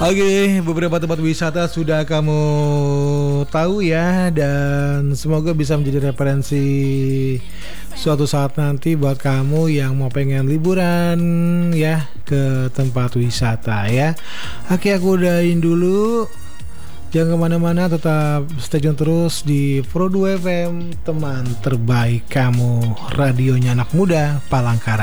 Oke, beberapa tempat wisata sudah kamu tahu ya, dan semoga bisa menjadi referensi suatu saat nanti buat kamu yang mau pengen liburan ya ke tempat wisata ya. Oke, aku udahin dulu. Jangan kemana-mana, tetap stay tune terus di Pro 2 FM, teman terbaik kamu, radionya anak muda Palangkaraya.